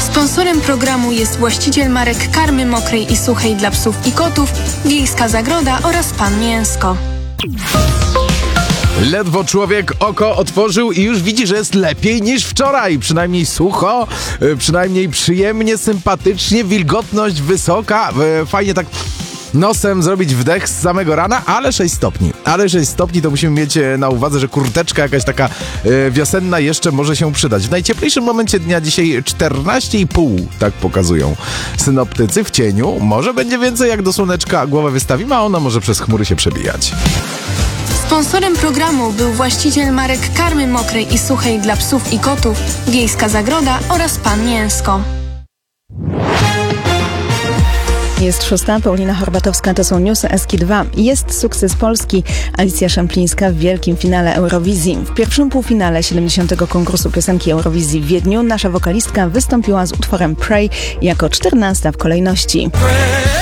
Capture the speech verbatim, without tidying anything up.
Sponsorem programu jest właściciel marek karmy mokrej i suchej dla psów i kotów, Wiejska Zagroda oraz Pan Mięsko. Ledwo człowiek oko otworzył i już widzi, że jest lepiej niż wczoraj. Przynajmniej sucho, przynajmniej przyjemnie, sympatycznie, wilgotność wysoka, fajnie tak nosem zrobić wdech z samego rana, ale sześć stopni. Ale sześć stopni to musimy mieć na uwadze, że kurteczka jakaś taka e, wiosenna jeszcze może się przydać. W najcieplejszym momencie dnia dzisiaj czternaście i pół, tak pokazują synoptycy, w cieniu. Może będzie więcej, jak do słoneczka głowę wystawimy, a ona może przez chmury się przebijać. Sponsorem programu był właściciel marek karmy mokrej i suchej dla psów i kotów, Wiejska Zagroda oraz Pan Mięsko. Jest szósta, Paulina Horbatowska, to są newsy S K dwa. Jest sukces Polski. Alicja Szemplińska w wielkim finale Eurowizji. W pierwszym półfinale siedemdziesiątego konkursu piosenki Eurowizji w Wiedniu nasza wokalistka wystąpiła z utworem Pray jako czternasta w kolejności.